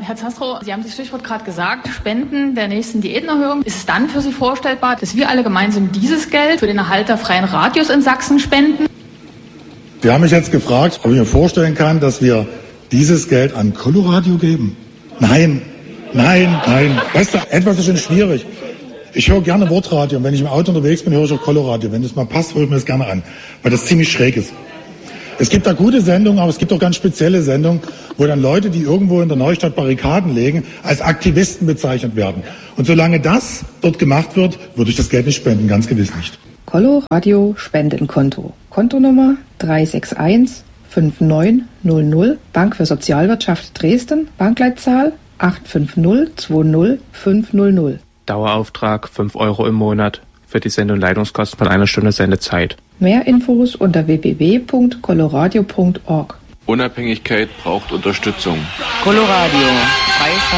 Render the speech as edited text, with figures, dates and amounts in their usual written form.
Herr Zastrow, Sie haben das Stichwort gerade gesagt, Spenden der nächsten Diätenerhöhung. Ist es dann für Sie vorstellbar, dass wir alle gemeinsam dieses Geld für den Erhalt der freien Radios in Sachsen spenden? Sie haben mich jetzt gefragt, ob ich mir vorstellen kann, dass wir dieses Geld an Coloradio geben. Nein. Weißt du, etwas ist schon schwierig. Ich höre gerne Wortradio und wenn ich im Auto unterwegs bin, höre ich auch Coloradio. Wenn das mal passt, höre ich mir das gerne an, weil das ziemlich schräg ist. Es gibt da gute Sendungen, aber es gibt auch ganz spezielle Sendungen, wo dann Leute, die irgendwo in der Neustadt Barrikaden legen, als Aktivisten bezeichnet werden. Und solange das dort gemacht wird, würde ich das Geld nicht spenden, ganz gewiss nicht. Coloradio Spendenkonto. Kontonummer 361 5900, Bank für Sozialwirtschaft Dresden, Bankleitzahl 85020500. Dauerauftrag 5 € im Monat für die Sende- und Leitungskosten von 1 Stunde Sendezeit. Mehr Infos unter www.coloradio.org. Unabhängigkeit braucht Unterstützung. Coloradio, freies